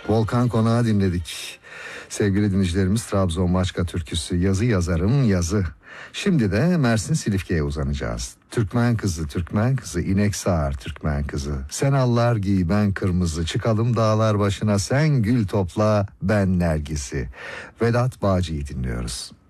Volkan Konağı dinledik. Sevgili dinleyicilerimiz, Trabzon Maçka türküsü, yazı yazarım yazı. Şimdi de Mersin Silifke'ye uzanacağız. Türkmen kızı, Türkmen kızı, inek sağar Türkmen kızı. Sen allar giy ben kırmızı, çıkalım dağlar başına, sen gül topla ben nergisi. Vedat Bağcı'yı dinliyoruz.